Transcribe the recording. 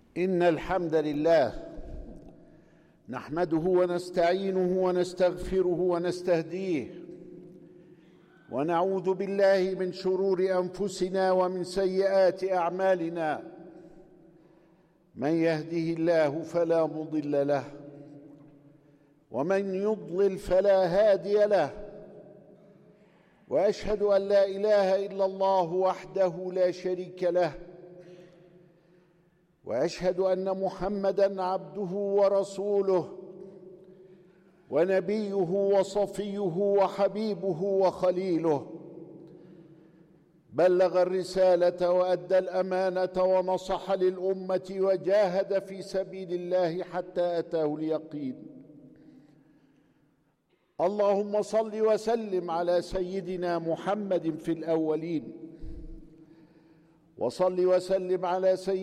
إن الحمد لله نحمده ونستعينه ونستغفره ونستهديه، ونعوذ بالله من شرور أنفسنا ومن سيئات أعمالنا. من يهده الله فلا مضل له، ومن يضلل فلا هادي له، وأشهد أن لا إله إلا الله وحده لا شريك له، وأشهد أن محمدًا عبده ورسوله ونبيه وصفيه وحبيبه وخليله. بلغ الرسالة وأدى الأمانة ونصح للأمة وجاهد في سبيل الله حتى أتاه اليقين. اللهم صل وسلم على سيدنا محمد في الأولين، وصل وسلم على